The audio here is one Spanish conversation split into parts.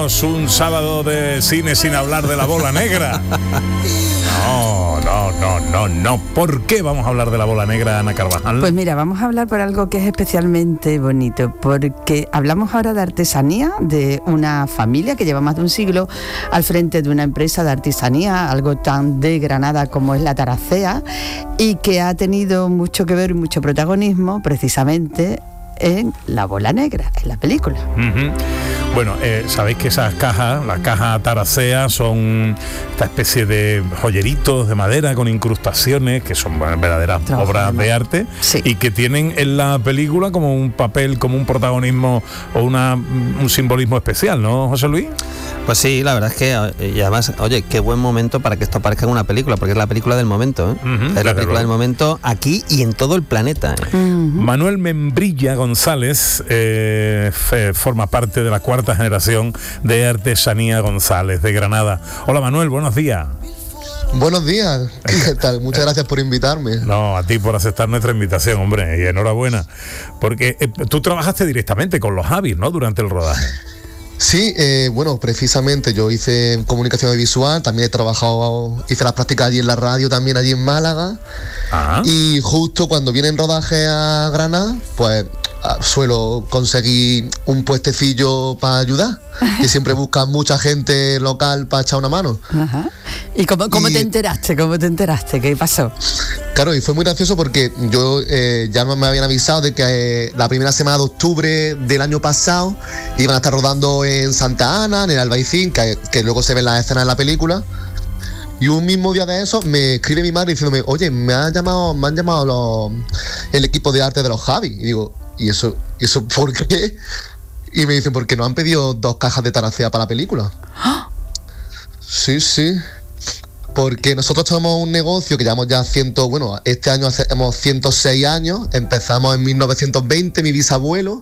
Bienvenidos un sábado de cine sin hablar de La Bola Negra. No. ¿Por qué vamos a hablar de La Bola Negra, Ana Carvajal? Pues mira, vamos a hablar por algo que es especialmente bonito, porque hablamos ahora de artesanía, de una familia que lleva más de un siglo al frente de una empresa de artesanía, algo tan de Granada como es la Taracea, y que ha tenido mucho que ver y mucho protagonismo precisamente en La Bola Negra, en la película. Uh-huh. Bueno, sabéis que esas cajas, la caja Taracea, son esta especie de joyeritos de madera con incrustaciones que son verdaderas obras de arte, sí, y que tienen en la película como un papel, como un protagonismo o un simbolismo especial, ¿no, José Luis? Pues sí, la verdad es que, y además, oye, qué buen momento para que esto aparezca en una película, porque es la película del momento, ¿eh? Uh-huh, es la película del momento aquí y en todo el planeta, ¿eh? Uh-huh. Manuel Membrilla González forma parte de la cuarta generación de Artesanía González de Granada. Hola Manuel, buenos días. Buenos días, ¿qué tal? Muchas gracias por invitarme. No, a ti por aceptar nuestra invitación, hombre, y enhorabuena, porque tú trabajaste directamente con los Javis, ¿no?, durante el rodaje. Sí, bueno, precisamente yo hice comunicación audiovisual, también hice las prácticas allí en la radio, también allí en Málaga. Ah. Y justo cuando viene en rodaje a Granada, pues suelo conseguir un puestecillo para ayudar, que siempre buscan mucha gente local para echar una mano. Ajá. ¿Y cómo te enteraste? ¿Cómo te enteraste? ¿Qué pasó? Claro, y fue muy gracioso porque yo ya me habían avisado de que la primera semana de octubre del año pasado iban a estar rodando en Santa Ana, en el Albaicín, que luego se ven las escenas de la película. Y un mismo día de eso me escribe mi madre diciéndome: oye, me han llamado el equipo de arte de los Javis. Y digo, ¿y eso por qué? Y me dicen, porque nos han pedido 2 cajas de Taracea para la película. ¡Ah! Sí. Porque nosotros tenemos un negocio que llevamos ya este año hacemos 106 años. Empezamos en 1920, mi bisabuelo.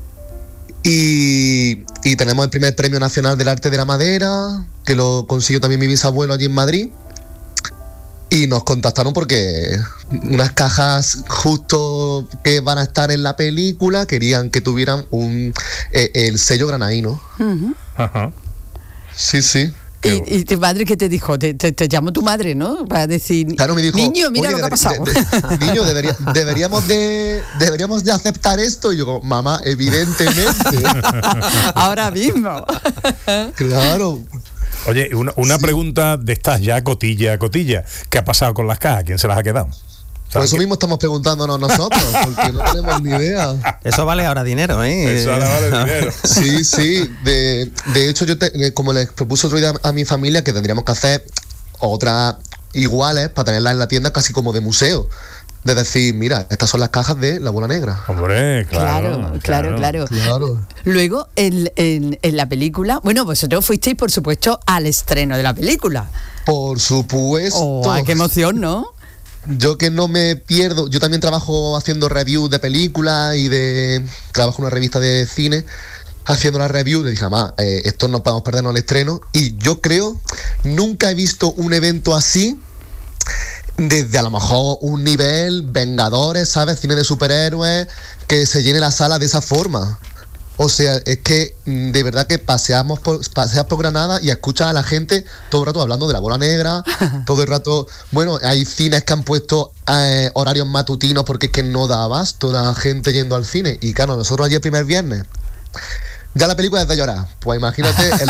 Y tenemos el primer Premio Nacional del Arte de la Madera, que lo consiguió también mi bisabuelo allí en Madrid. Y nos contactaron porque unas cajas justo que van a estar en la película querían que tuvieran el sello granadino. Uh-huh. Ajá. Sí. ¿Y tu madre qué te dijo? Te llamó tu madre, ¿no? Para decir, claro, me dijo, niño, mira lo que ha pasado. Niño, deberíamos de aceptar esto. Y yo como, mamá, evidentemente. Ahora mismo. Claro. Oye, una pregunta de estas ya cotilla. ¿Qué ha pasado con las cajas? ¿Quién se las ha quedado? Por eso mismo estamos preguntándonos nosotros, porque no tenemos ni idea. Eso vale ahora dinero, ¿eh? Eso ahora vale dinero. Sí. De hecho, yo como les propuse otro día a mi familia, que tendríamos que hacer otras iguales para tenerlas en la tienda casi como de museo. De decir, mira, estas son las cajas de La Bola Negra. Hombre, claro. Luego, en la película, bueno, vosotros fuisteis, por supuesto, al estreno de la película. Por supuesto. ¡Oh, qué emoción!, ¿no? Yo que no me pierdo, yo también trabajo haciendo reviews de películas trabajo en una revista de cine haciendo la review. Le dije, mamá, esto no podemos perdernos el estreno. Y yo creo, nunca he visto un evento así, desde a lo mejor un nivel Vengadores, ¿sabes? Cine de superhéroes, que se llene la sala de esa forma. O sea, es que de verdad que paseas por Granada y escuchas a la gente todo el rato hablando de La Bola Negra, todo el rato. Bueno, hay cines que han puesto horarios matutinos porque es que no da abasto la gente yendo al cine. Y claro, nosotros allí el primer viernes, ya la película es de llorar. Pues imagínate en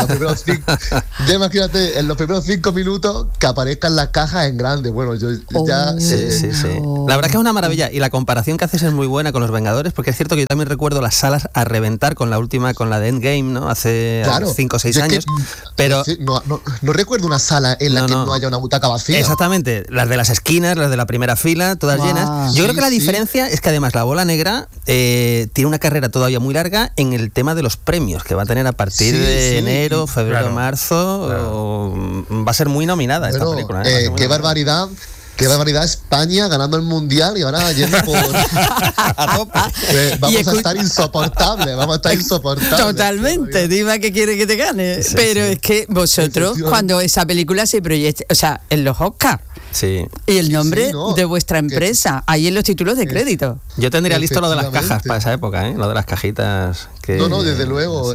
los primeros 5 minutos que aparezcan las cajas en grande. Bueno, yo ya... Sí. La verdad es que es una maravilla. Y la comparación que haces es muy buena con Los Vengadores, porque es cierto que yo también recuerdo las salas a reventar con la última, con la de Endgame, ¿no? Hace 5 o 6 años. Pero no recuerdo una sala en la que no haya una butaca vacía. Exactamente. Las de las esquinas, las de la primera fila, todas llenas. Yo creo que la diferencia es que además La Bola Negra tiene una carrera todavía muy larga en el tema de los premios que va a tener a partir de enero, febrero, marzo. Va a ser muy nominada esta película. Qué barbaridad. Qué barbaridad, España ganando el Mundial y ahora yendo por... a tope. Vamos a estar insoportables. Totalmente, dime que quiere que te gane. Sí, pero es que vosotros, cuando esa película se proyecta, o sea, en los Oscars, y el nombre de vuestra empresa, ahí en los títulos de crédito. Yo tendría listo lo de las cajas para esa época, ¿eh? Lo de las cajitas No, desde luego.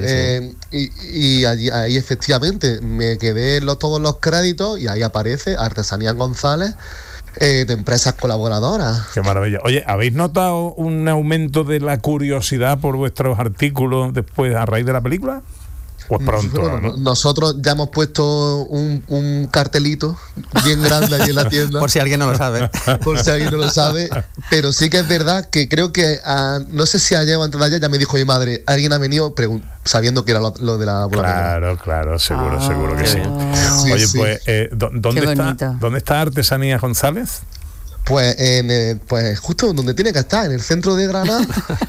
Y allí, ahí efectivamente me quedé todos los créditos y ahí aparece Artesanía González, de empresas colaboradoras. Qué maravilla. Oye, ¿habéis notado un aumento de la curiosidad por vuestros artículos después a raíz de la película? Pues pronto, Bueno, ¿no? Nosotros ya hemos puesto un cartelito bien grande allí en la tienda. Por si alguien no lo sabe. Por si alguien no lo sabe. Pero sí que es verdad que creo que, no sé si ayer o antes de ayer, ya me dijo mi madre, alguien ha venido sabiendo que era lo de la bola negra. Claro, seguro que sí. Oye, sí. Pues, ¿dónde está Artesanía González? Pues, pues justo donde tiene que estar, en el centro de Granada,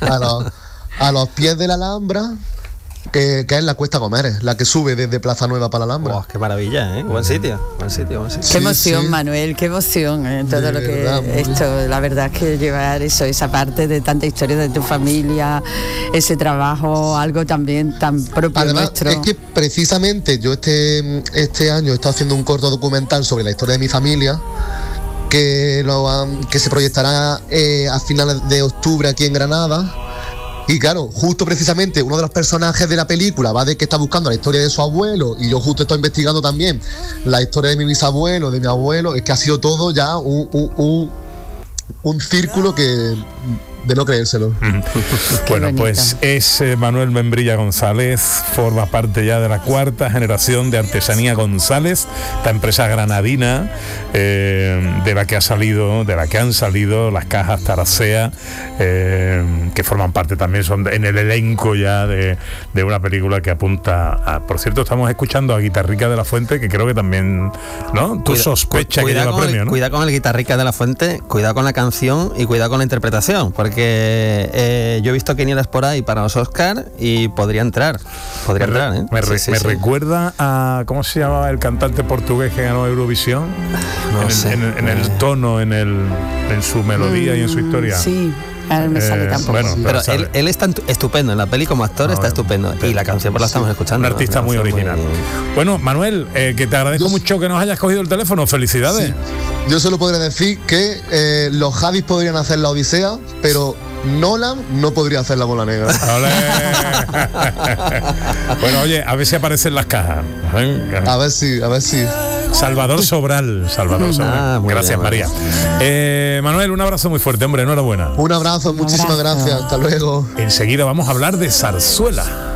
a los pies de la Alhambra. Que es la Cuesta Comeres, la que sube desde Plaza Nueva para la Alhambra. Oh, qué maravilla, ¿eh? Buen sitio. Qué emoción, Manuel, qué emoción, todo lo que esto, la verdad es que llevar esa parte de tanta historia de tu familia, ese trabajo, algo también tan propio. Además, nuestro. es que precisamente yo este año he estado haciendo un corto documental sobre la historia de mi familia, que se proyectará a finales de octubre aquí en Granada. Y claro, justo precisamente uno de los personajes de la película va de que está buscando la historia de su abuelo, y yo justo estoy investigando también la historia de mi bisabuelo, de mi abuelo. Es que ha sido todo ya un círculo que de no creérselo. Bueno, pues es Manuel Membrilla González, forma parte ya de la 4ª generación de Artesanía González, esta empresa granadina de la que han salido las cajas Taracea, que forman parte también, son en el elenco ya de una película que apunta a... Por cierto, estamos escuchando a Guitarrica de la Fuente, que creo que también, ¿no? Tú sospechas que lleva premio, ¿no? Cuidado con el Guitarrica de la Fuente, cuidado con la canción y cuidado con la interpretación, porque yo he visto quinielas por ahí para los Oscar y podría entrar, ¿eh? Me recuerda a... ¿Cómo se llamaba el cantante portugués que ganó Eurovisión? En el tono, en su melodía y en su historia. Sí. Ahora me sale tampoco. Bueno, pero él está estupendo en la peli como actor, está estupendo, y la canción pues la estamos escuchando. Un artista muy original. Bueno, Manuel, que te agradezco mucho que nos hayas cogido el teléfono. Felicidades. Sí. Yo solo podría decir que los Javis podrían hacer la Odisea, pero Nolan no podría hacer la bola negra. Bueno, oye, a ver si aparecen las cajas. A ver si. Salvador Sobral. Gracias, bien, María. Manuel, un abrazo muy fuerte, hombre, enhorabuena. Un abrazo, muchísimas gracias. Hasta luego. Enseguida vamos a hablar de zarzuela.